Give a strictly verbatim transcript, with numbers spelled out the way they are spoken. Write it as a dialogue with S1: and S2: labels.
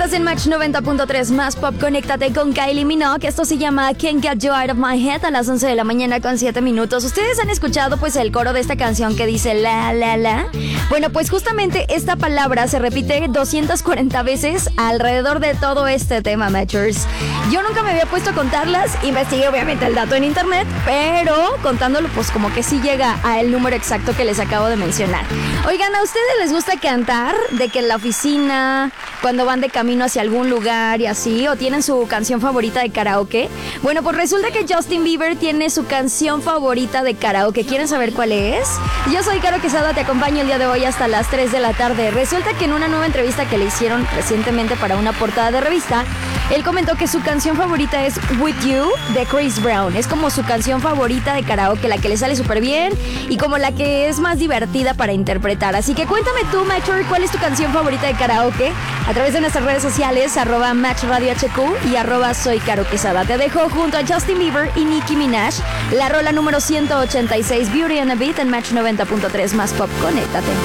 S1: Estás en Match noventa punto tres más pop. Conéctate con Kylie Minogue. Esto se llama Can't Get You Out of My Head a las once de la mañana con siete minutos. ¿Ustedes han escuchado pues el coro de esta canción que dice la, la, la? Bueno, pues justamente esta palabra se repite doscientas cuarenta veces alrededor de todo este tema, Matchers. Yo nunca me había puesto a contarlas. Investigué obviamente el dato en internet, pero contándolo pues como que sí llega al número exacto que les acabo de mencionar. Oigan, ¿a ustedes les gusta cantar? De que en la oficina, cuando van de camino hacia algún lugar y así, o tienen su canción favorita de karaoke. Bueno, pues resulta que Justin Bieber tiene su canción favorita de karaoke. ¿Quieren saber cuál es? Yo soy Caro Quesada, te acompaño el día de hoy hasta las tres de la tarde. Resulta que en una nueva entrevista que le hicieron recientemente para una portada de revista, él comentó que su canción favorita es With You de Chris Brown. Es como su canción favorita de karaoke, la que le sale súper bien y como la que es más divertida para interpretar. Así que cuéntame tú, Matcher, ¿cuál es tu canción favorita de karaoke? A través de nuestras redes sociales, arroba Match Radio H Q y arroba Soy Caro Quesada. Te dejo junto a Justin Bieber y Nicki Minaj, la rola número ciento ochenta y seis, Beauty and a Beat, en Match noventa punto tres más pop. Conéctate.